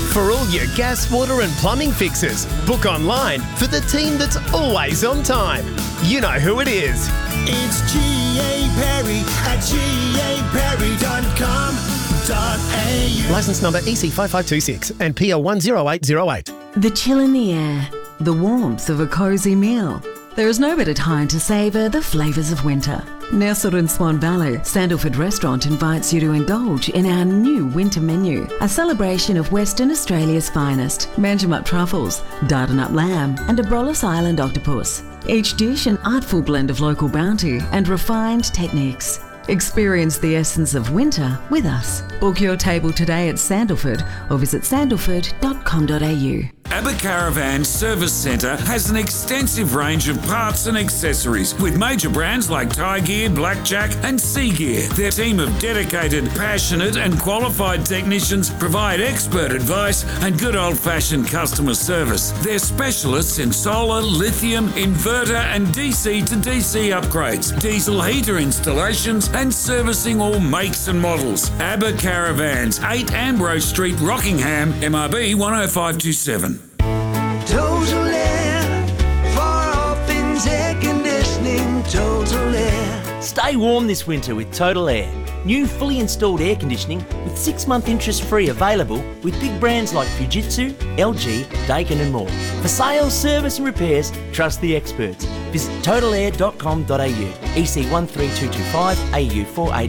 For all your gas, water and plumbing fixes, book online for the team that's always on time. You know who it is. It's G.A. Perry at gaperry.com.au. Licence number EC5526 and PL 10808. The chill in the air, the warmth of a cosy meal. There is no better time to savour the flavours of winter. Nestled in Swan Valley, Sandalford Restaurant invites you to indulge in our new winter menu, a celebration of Western Australia's finest, Manjimup truffles, Dardanup lamb and Abrolhos Island octopus. Each dish an artful blend of local bounty and refined techniques. Experience the essence of winter with us. Book your table today at Sandalford or visit sandalford.com.au. ABBA Caravan Service Centre has an extensive range of parts and accessories with major brands like Thai Gear, Blackjack and Sea Gear. Their team of dedicated, passionate and qualified technicians provide expert advice and good old-fashioned customer service. They're specialists in solar, lithium, inverter and DC to DC upgrades, diesel heater installations and servicing all makes and models. ABBA Caravans, 8 Ambrose Street, Rockingham, MRB 10527. Total Air, for all things air conditioning, Total Air. Stay warm this winter with Total Air. New fully installed air conditioning with 6-month interest-free available with big brands like Fujitsu, LG, Daikin and more. For sales, service and repairs, trust the experts. Visit totalair.com.au, EC 13225 AU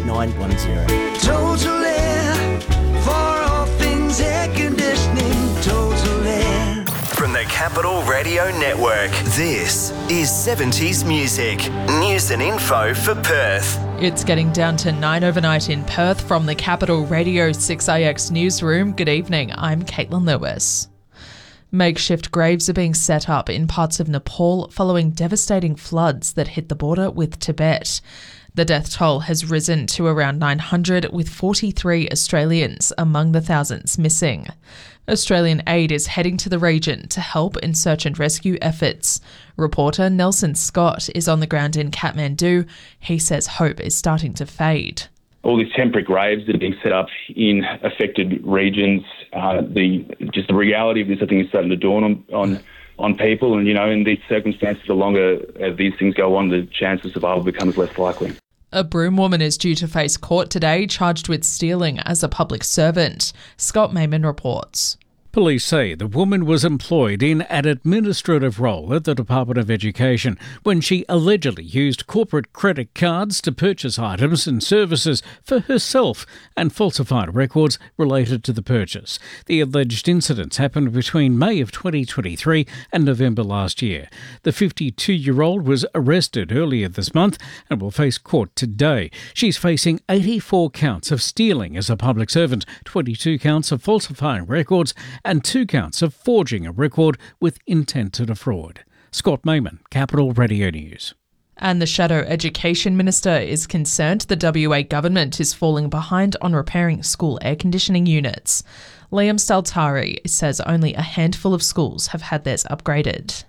48910. Total Air, for all things air conditioning, Total Air. From the Capital Radio Network, this is 70s Music. News and info for Perth. It's getting down to 9 overnight in Perth from the Capital Radio 6IX newsroom. Good evening, I'm Caitlin Lewis. Makeshift graves are being set up in parts of Nepal following devastating floods that hit the border with Tibet. The death toll has risen to around 900, with 43 Australians among the thousands missing. Australian aid is heading to the region to help in search and rescue efforts. Reporter Nelson Scott is on the ground in Kathmandu. He says hope is starting to fade. All these temporary graves that are being set up in affected regions, the reality of this, I think, is starting to dawn on people. And, in these circumstances, the longer these things go on, the chance of survival becomes less likely. A Broome woman is due to face court today, charged with stealing as a public servant. Scott Mayman reports. Police say the woman was employed in an administrative role at the Department of Education when she allegedly used corporate credit cards to purchase items and services for herself and falsified records related to the purchase. The alleged incidents happened between May of 2023 and November last year. The 52-year-old was arrested earlier this month and will face court today. She's facing 84 counts of stealing as a public servant, 22 counts of falsifying records and 2 counts of forging a record with intent to defraud. Scott Mayman, Capital Radio News. And the Shadow Education Minister is concerned the WA government is falling behind on repairing school air conditioning units. Liam Staltari says only a handful of schools have had theirs upgraded.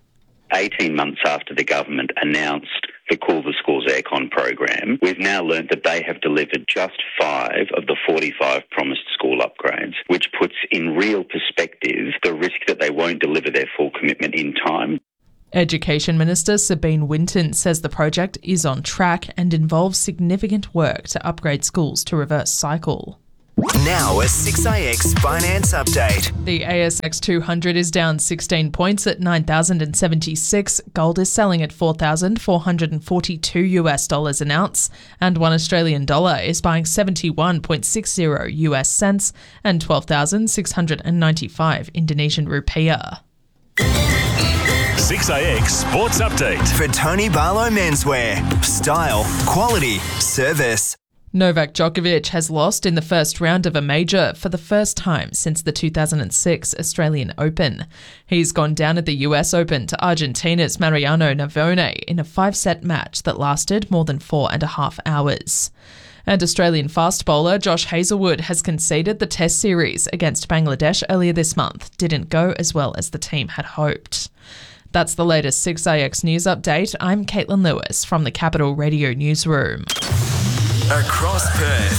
18 months after the government announced the Cool the Schools Aircon program, we've now learnt that they have delivered just 5 of the 45 promised school upgrades, which puts in real perspective the risk that they won't deliver their full commitment in time. Education Minister Sabine Winton says the project is on track and involves significant work to upgrade schools to reverse cycle. Now a 6IX finance update. The ASX 200 is down 16 points at 9,076. Gold is selling at $4,442 an ounce, and $1 Australian dollar is buying 71.60 US cents and 12,695 Indonesian rupiah. 6IX Sports Update. For Tony Barlow Menswear. Style, quality, service. Novak Djokovic has lost in the first round of a major for the first time since the 2006 Australian Open. He's gone down at the US Open to Argentina's Mariano Navone in a 5-set match that lasted more than 4.5 hours. And Australian fast bowler Josh Hazlewood has conceded the Test series against Bangladesh earlier this month didn't go as well as the team had hoped. That's the latest 6IX News Update. I'm Caitlin Lewis from the Capital Radio Newsroom. Across Perth,